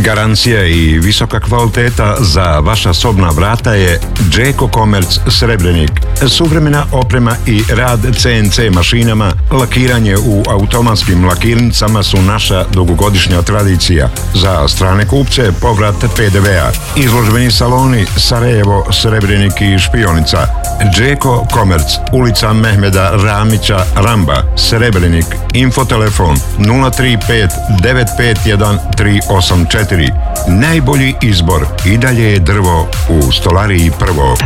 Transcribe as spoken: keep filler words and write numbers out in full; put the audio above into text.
Garancija i visoka kvaliteta za vaša sobna vrata je Đeko Komerc Srebrenik. Suvremena oprema i rad C N C mašinama, lakiranje u automatskim lakirnicama su naša dugogodišnja tradicija. Za strane kupce povrat P D V-a. Izložbeni saloni Sarajevo, Srebrenik i Špionica. Đeko Komerc, ulica Mehmeda Ramića Ramba, Srebrenik. Infotelefon nula tri pet devet pet jedan tri osam četiri. Najbolji izbor i dalje je drvo u Stolariji Prvo.